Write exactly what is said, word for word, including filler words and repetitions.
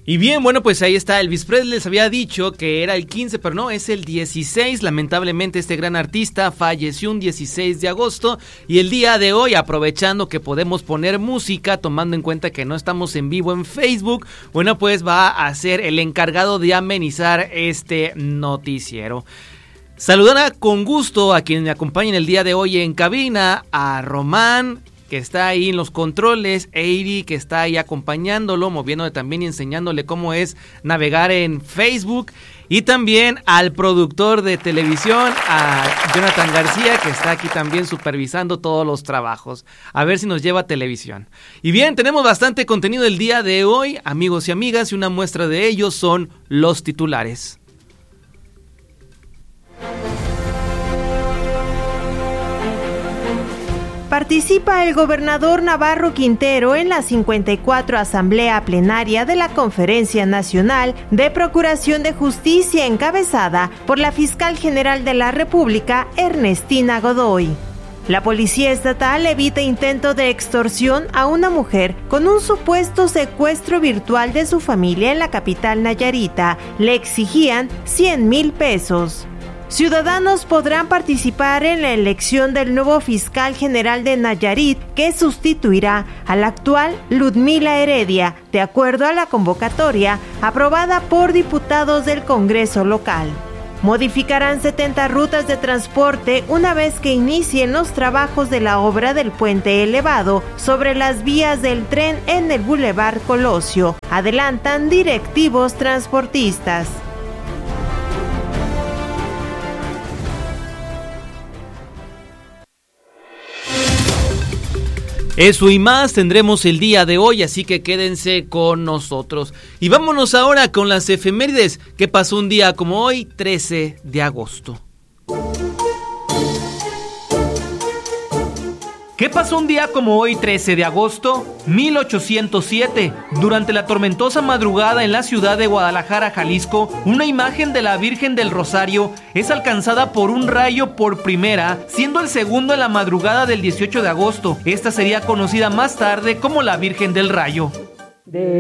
Y bien, bueno, pues ahí está. Elvis Presley les había dicho que era el quince, pero no, es el dieciséis. Lamentablemente este gran artista falleció un dieciséis de agosto. Y el día de hoy, aprovechando que podemos poner música, tomando en cuenta que no estamos en vivo en Facebook, bueno, pues va a ser el encargado de amenizar este noticiero. Saludar con gusto a quien me acompaña en el día de hoy en cabina, a Román, que está ahí en los controles, Eiri, que está ahí acompañándolo, moviéndole también y enseñándole cómo es navegar en Facebook, y también al productor de televisión, a Jonathan García, que está aquí también supervisando todos los trabajos, a ver si nos lleva a televisión. Y bien, tenemos bastante contenido el día de hoy, amigos y amigas, y una muestra de ello son los titulares. Participa el gobernador Navarro Quintero en la cincuenta y cuatro Asamblea Plenaria de la Conferencia Nacional de Procuración de Justicia encabezada por la Fiscal General de la República, Ernestina Godoy. La Policía Estatal evita intento de extorsión a una mujer con un supuesto secuestro virtual de su familia en la capital nayarita. Le exigían cien mil pesos. Ciudadanos podrán participar en la elección del nuevo fiscal general de Nayarit, que sustituirá a la actual Ludmila Heredia, de acuerdo a la convocatoria aprobada por diputados del Congreso local. Modificarán setenta rutas de transporte una vez que inicien los trabajos de la obra del puente elevado sobre las vías del tren en el Boulevard Colosio, adelantan directivos transportistas. Eso y más tendremos el día de hoy, así que quédense con nosotros. Y vámonos ahora con las efemérides. ¿Qué pasó un día como hoy, trece de agosto? ¿Qué pasó un día como hoy, trece de agosto? mil ochocientos siete. Durante la tormentosa madrugada en la ciudad de Guadalajara, Jalisco, una imagen de la Virgen del Rosario es alcanzada por un rayo por primera, siendo el segundo en la madrugada del dieciocho de agosto. Esta sería conocida más tarde como la Virgen del Rayo. De